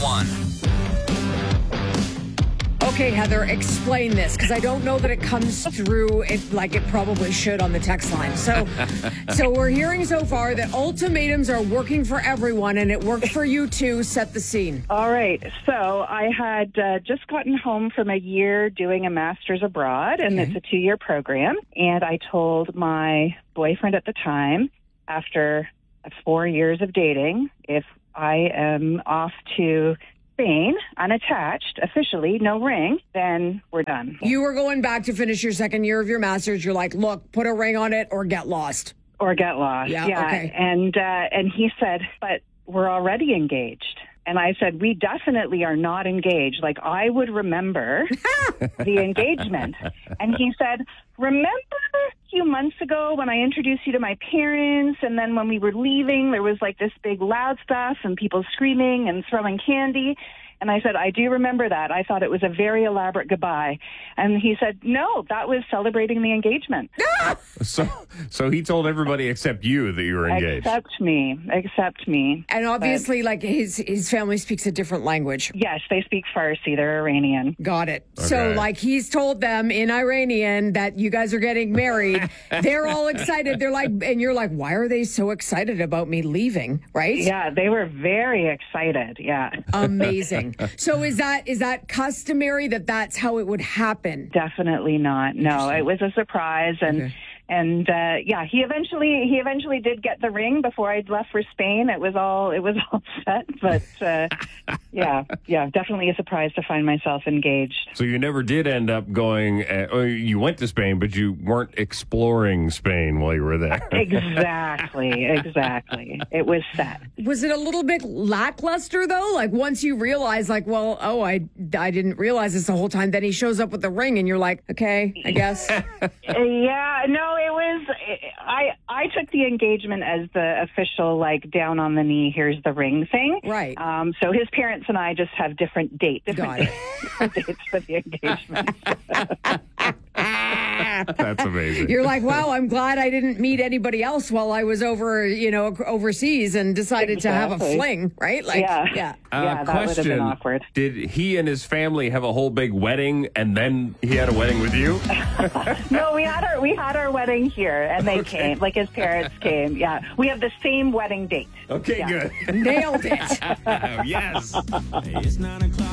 101. Okay, Heather, explain this, because I don't know that it comes through like it probably should on the text line. So we're hearing so far that ultimatums are working for everyone, and it worked for you too. Set the scene. All right. So I had just gotten home from a year doing a master's abroad, and it's a 2-year program. And I told my boyfriend at the time, after 4 years of dating, if I am off to Spain, unattached, officially, no ring, then we're done. You were going back to finish your second year of your master's. You're like, look, put a ring on it or get lost. Or get lost. Yeah. Okay. And he said, but we're already engaged. And I said, we definitely are not engaged. Like, I would remember the engagement. And he said, remember a few months ago when I introduced you to my parents, and then when we were leaving, there was like this big loud stuff and people screaming and throwing candy. And I said, I do remember that. I thought it was a very elaborate goodbye. And he said, no, that was celebrating the engagement. So he told everybody except you that you were engaged. Except me. And obviously, like, his family speaks a different language. Yes, they speak Farsi. They're Iranian. Got it. Okay. So, like, he's told them in Iranian that you guys are getting married. They're all excited. They're like, and you're like, why are they so excited about me leaving? Right? Yeah, they were very excited. Yeah. Amazing. So is that customary that's how it would happen? Definitely not. No, it was a surprise. And he eventually did get the ring before I'd left for Spain. It was all set, but definitely a surprise to find myself engaged. So you never did end up going, or you went to Spain, but you weren't exploring Spain while you were there. Exactly. It was set. Was it a little bit lackluster though? Like once you realize, like, well, I didn't realize this the whole time. Then he shows up with the ring, and you're like, okay, I guess. Yeah, no. It was, I took the engagement as the official, like, down on the knee, here's the ring thing. Right. So his parents and I just have different dates for the engagement. That's amazing. You're like, wow, I'm glad I didn't meet anybody else while I was overseas and decided to have a fling, right? Like, yeah. That would have been awkward. Did he and his family have a whole big wedding, and then he had a wedding with you? No, we had our wedding here, and they came. Like, his parents came. Yeah, we have the same wedding date. Okay, good. Nailed it. Yes. It's 9 o'clock.